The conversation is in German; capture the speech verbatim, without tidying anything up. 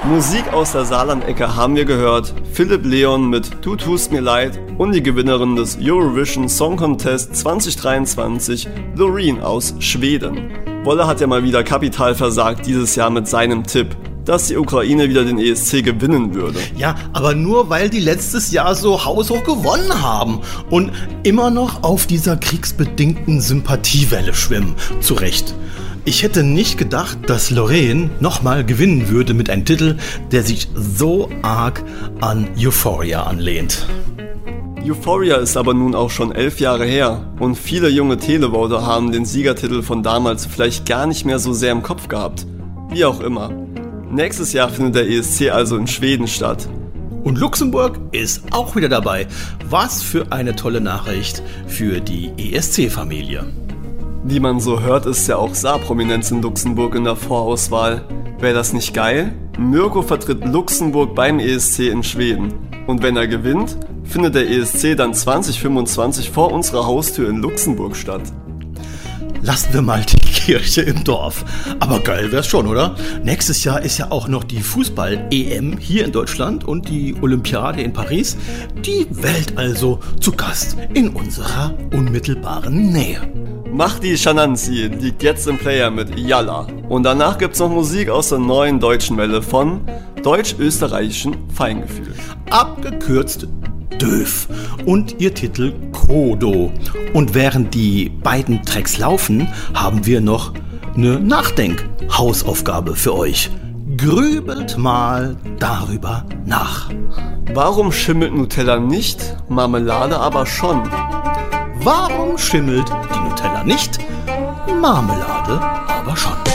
Musik aus der Saarland-Ecke haben wir gehört. Philipp Leon mit Du tust mir leid und die Gewinnerin des Eurovision Song Contest zwanzig dreiundzwanzig, Loreen aus Schweden. Wolle hat ja mal wieder kapital versagt dieses Jahr mit seinem Tipp, dass die Ukraine wieder den E S C gewinnen würde. Ja, aber nur weil die letztes Jahr so haushoch gewonnen haben und immer noch auf dieser kriegsbedingten Sympathiewelle schwimmen. Zu Recht. Ich hätte nicht gedacht, dass Loreen nochmal gewinnen würde mit einem Titel, der sich so arg an Euphoria anlehnt. Euphoria ist aber nun auch schon elf Jahre her und viele junge Televoter haben den Siegertitel von damals vielleicht gar nicht mehr so sehr im Kopf gehabt. Wie auch immer. Nächstes Jahr findet der E S C also in Schweden statt. Und Luxemburg ist auch wieder dabei. Was für eine tolle Nachricht für die E S C-Familie. Wie man so hört, ist ja auch Saarprominenz in Luxemburg in der Vorauswahl. Wäre das nicht geil? Mirko vertritt Luxemburg beim E S C in Schweden. Und wenn er gewinnt, findet der E S C dann zwanzig fünfundzwanzig vor unserer Haustür in Luxemburg statt. Lassen wir mal die Kirche im Dorf. Aber geil wär's schon, oder? Nächstes Jahr ist ja auch noch die Fußball-E M hier in Deutschland und die Olympiade in Paris. Die Welt also zu Gast in unserer unmittelbaren Nähe. Mach die Schananzi liegt jetzt im Player mit Yalla. Und danach gibt's noch Musik aus der neuen deutschen Welle von deutsch-österreichischen Feingefühl. Abgekürzt Döf und ihr Titel Kodo. Und während die beiden Tracks laufen, haben wir noch eine Nachdenk-Hausaufgabe für euch. Grübelt mal darüber nach. Warum schimmelt Nutella nicht, Marmelade aber schon? Warum schimmelt die Nutella nicht, Marmelade aber schon?